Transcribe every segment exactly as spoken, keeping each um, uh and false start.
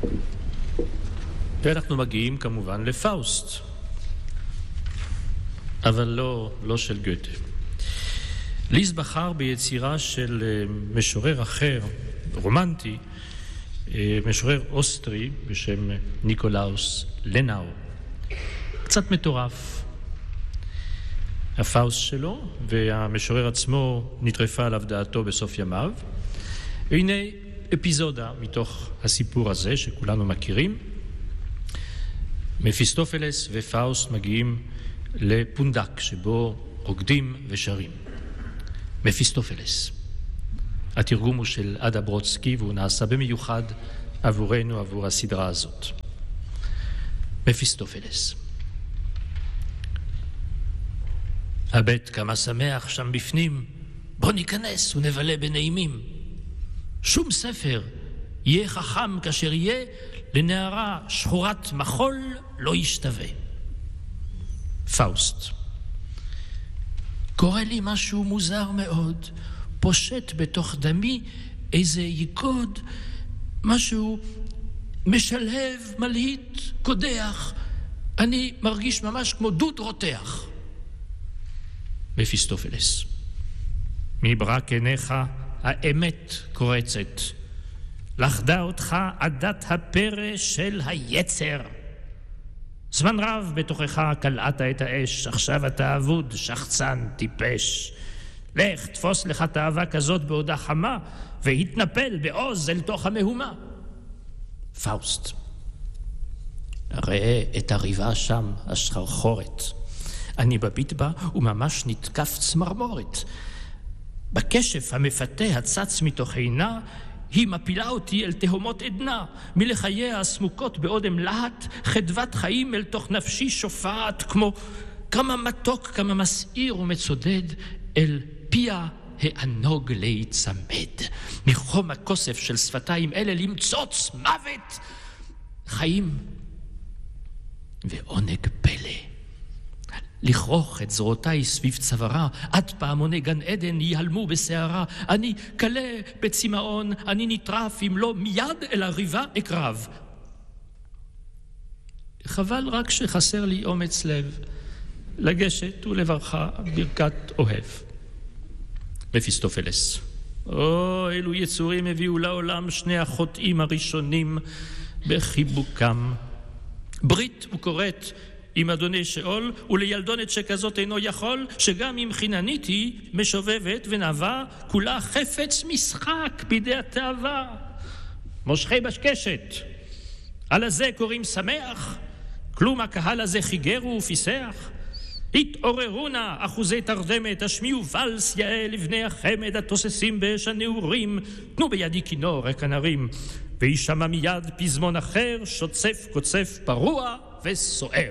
ואנחנו מגיעים כמובן לפאוסט, אבל לא, לא של גוטה. ליסט בחר ביצירה של משורר אחר, רומנטי, משורר אוסטרי בשם ניקולאוס לנאו. קצת מטורף. הפאוסט שלו, והמשורר עצמו נטרפה עליו דעתו בסוף ימיו. והנה אפיזודה מתוך הסיפור הזה שכולנו מכירים. מפיסטופלס ופאוסט מגיעים לפונדק שבו רוקדים ושרים. מפיסטופלס. התרגום הוא של אדה ברודסקי והוא נעשה במיוחד עבורנו, עבור הסדרה הזאת. מפיסטופלס. הבית כמה שמח שם בפנים, בוא ניכנס ונבלה בנעימים. שום ספר יהיה חכם כאשר יהיה, לנערה שחורת מחול לא ישתווה. פאוסט. קורה לי משהו מוזר מאוד, פושט בתוך דמי איזה יקוד, משהו משלהב, מלהיט, קודח. אני מרגיש ממש כמו דוד רותח. מפיסטופלס. מברק עיניך האמת קורצת. לחדה אותך עדת הפרא של היצר. זמן רב בתוכך קלעת את האש, עכשיו אתה אבוד, שחצן, טיפש. לך, תפוס לך תאווה כזאת בעודה חמה, והתנפל בעוז אל תוך המהומה. פאוסט. ראה את הריבה שם, השחרחורת. אני בביט בה וממש נתקף צמרמורת. בקשף המפתה הצץ מתוך עינה, היא מפילה אותי אל תהומות עדנה, מלחייה הסמוקות באודם להט, חדוות חיים אל תוך נפשי שופעת, כמו כמה מתוק, כמה מסעיר ומצודד, אל פיה הענוג להיצמד. מחום הכוסף של שפתיים אלה למצוץ מוות, חיים ועונג פלא. לכרוך את זרועותיי סביב צווארה, עד פעמוני גן עדן ייעלמו בשערה. אני קלה בצמאון, אני נטרף, אם לא מיד אל הריבה אקרב. חבל רק שחסר לי אומץ לב, לגשת ולברכה ברכת אוהב. מפיסטופלס. או, אלו יצורים הביאו לעולם שני החוטאים הראשונים בחיבוקם. ברית וקוראת עם אדוני שאול, ולילדונת שכזאת אינו יכול, שגם אם חיננית היא משובבת ונאווה, כולה חפץ משחק בידי התאווה. מושכי בשקשת, על הזה קוראים שמח, כלום הקהל הזה חיגרו ופיסח. התעוררו נא אחוזי תרדמת, השמיעו ולס יאה לבני החמד התוססים באש הנעורים, תנו בידי כינור הכנרים, וישמע מיד פזמון אחר, שוצף קוצף פרוע וסוער.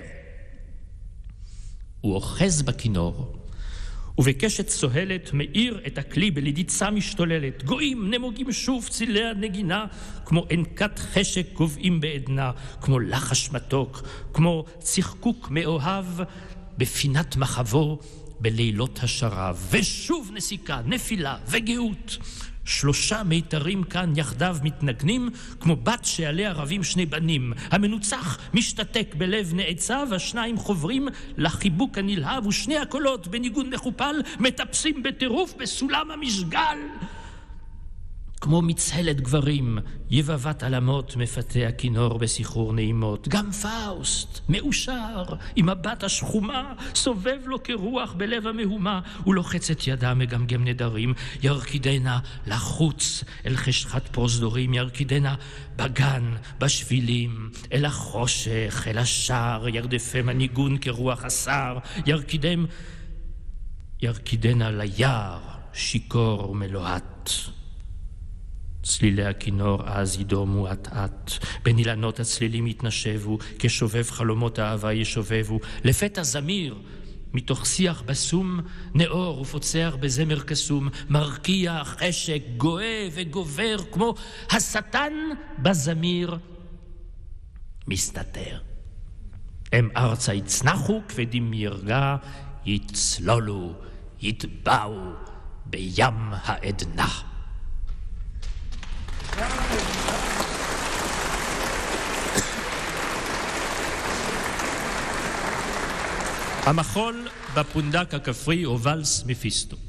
הוא אוחז בכינור, ובקשת סוהלת מאיר את הכלי בלדיצה משתוללת. גויים נמוגים שוב צילי הנגינה, כמו ענקת חשק גובעים בעדנה, כמו לחש מתוק, כמו צחקוק מאוהב בפינת מחבו בלילות השרב. ושוב נסיקה, נפילה וגאות. שלושה מיתרים כאן יחדיו מתנגנים, כמו בת שעליה רבים שני בנים. המנוצח משתתק בלב נעצב, השניים חוברים לחיבוק הנלהב, ושני הקולות בניגון מחופל מטפסים בטירוף בסולם המשגל. כמו מצהלת גברים, יבבת עלמות מפתה הכינור בסיחור נעימות. גם פאוסט, מאושר, עם הבת השחומה, סובב לו כרוח בלב המהומה, ולוחץ את ידה מגמגם נדרים. ירקידנה לחוץ אל חשכת פרוזדורים, ירקידנה בגן, בשבילים, אל החושך, אל השער, ירדפם הניגון כרוח השר, ירקידם, ירקידנה ליער, שיקור ומלוהט. צלילי הכינור אז ידומו עט-עט, בין אילנות הצלילים יתנשבו, כשובב חלומות האהבה ישובבו. לפתע זמיר, מתוך שיח בסום, נאור ופוצח בזמר קסום, מרקיע חשק, גואה וגובר, כמו השטן בזמיר מסתתר. הם ארצה יצנחו, כבדים מירגע, יצלולו, יטבעו בים העדנה. המחול בפונדק הכפרי או ולס מפיסטו.